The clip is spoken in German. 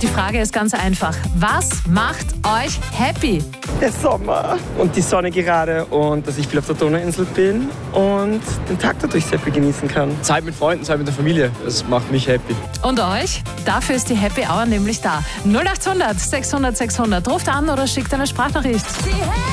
Die Frage ist ganz einfach. Was macht euch happy? Der Sommer und die Sonne gerade und dass ich viel auf der Donauinsel bin und den Tag dadurch sehr viel genießen kann. Zeit mit Freunden, Zeit mit der Familie, das macht mich happy. Und euch? Dafür ist die Happy Hour nämlich da. 0800 600 600. Ruft an oder schickt eine Sprachnachricht.